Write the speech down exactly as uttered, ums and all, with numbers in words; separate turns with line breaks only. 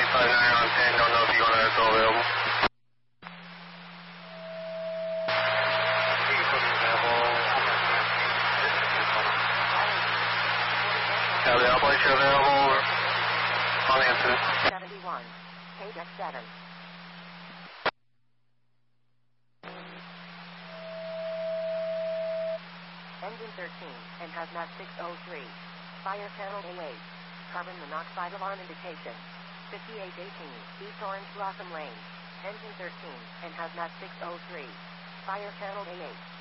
five nine on ten, don't know if you want to still available. Copy, I'll place you available. On the incident.
seventy-one. Page X seven. Engine thirteen, and hazmat six oh three. Fire panel A eight. Carbon monoxide alarm indication. fifty-eight eighteen, East Orange Blossom Lane. Engine thirteen, and hazmat six oh three. Fire panel A eight.